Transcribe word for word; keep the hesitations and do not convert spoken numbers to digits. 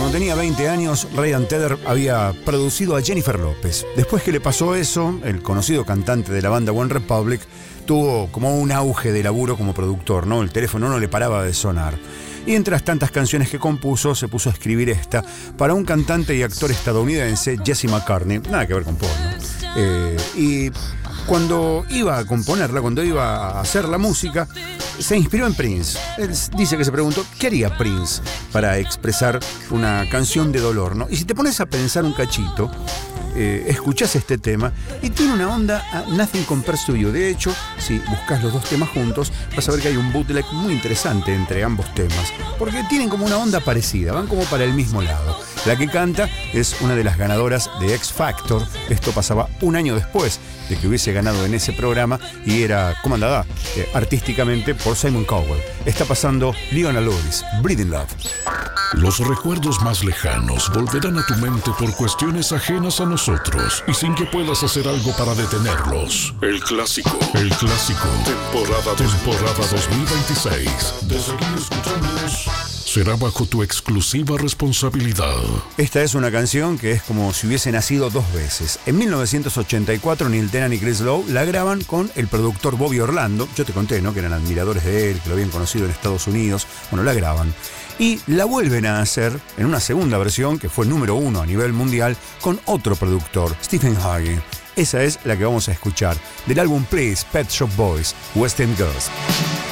Cuando tenía veinte años, Ryan Tedder había producido a Jennifer López. Después que le pasó eso, el conocido cantante de la banda One Republic tuvo como un auge de laburo como productor, ¿no? El teléfono no le paraba de sonar. Y entre las tantas canciones que compuso, se puso a escribir esta para un cantante y actor estadounidense, Jesse McCartney. Nada que ver con porno. Eh, y cuando iba a componerla, cuando iba a hacer la música, se inspiró en Prince. Él dice que se preguntó, ¿qué haría Prince para expresar una canción de dolor, ¿no? Y si te pones a pensar un cachito, eh, escuchás este tema y tiene una onda a Nothing Compares to You. De hecho, si buscas los dos temas juntos, vas a ver que hay un bootleg muy interesante entre ambos temas, porque tienen como una onda parecida, van como para el mismo lado. La que canta es una de las ganadoras de X Factor. Esto pasaba un año después de que hubiese ganado en ese programa y era comandada eh, artísticamente por Simon Cowell. Está pasando Leona Lewis, Breathing Love. Los recuerdos más lejanos volverán a tu mente por cuestiones ajenas a nosotros y sin que puedas hacer algo para detenerlos. El clásico, el clásico, temporada, temporada dos mil veintiséis. De seguir escuchándonos, será bajo tu exclusiva responsabilidad. Esta es una canción que es como si hubiese nacido dos veces. En mil novecientos ochenta y cuatro, Neil Tennant y Chris Lowe la graban con el productor Bobby Orlando. Yo te conté, ¿no?, que eran admiradores de él, que lo habían conocido en Estados Unidos. Bueno, la graban. Y la vuelven a hacer en una segunda versión que fue número uno a nivel mundial con otro productor, Stephen Hagen. Esa es la que vamos a escuchar del álbum Please, Pet Shop Boys, West End Girls.